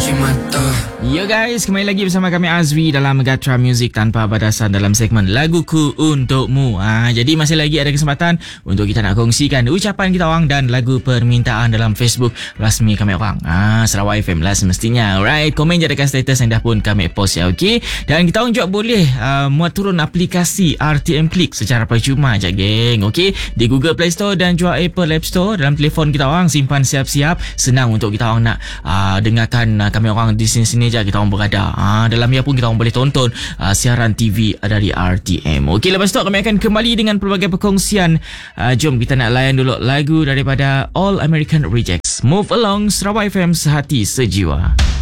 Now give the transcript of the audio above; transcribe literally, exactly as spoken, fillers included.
Yo guys, kembali lagi bersama kami Azwi dalam Gatra Music Tanpa Batasan dalam segmen Laguku Untukmu. Ah, jadi masih lagi ada kesempatan untuk kita nak kongsikan ucapan kita orang dan lagu permintaan dalam Facebook rasmi kami orang. Ah, Sarawak F M lah semestinya. Alright, komen je dekat status yang dah pun kami post ya, okey. Dan kita orang juga boleh uh, muat turun aplikasi R T M Click secara percuma je geng, okey. Di Google Play Store dan juga Apple App Store. Dalam telefon kita orang simpan siap-siap, senang untuk kita orang nak uh, dengarkan uh, kami orang di sini-sini je kita orang berada. Ha, dalam ia pun kita orang boleh tonton uh, siaran T V dari R T M. Okey, lepas tu kami akan kembali dengan pelbagai perkongsian. Uh, jom kita nak layan dulu lagu daripada All American Rejects. Move Along, Sarawak F M, sehati sejiwa.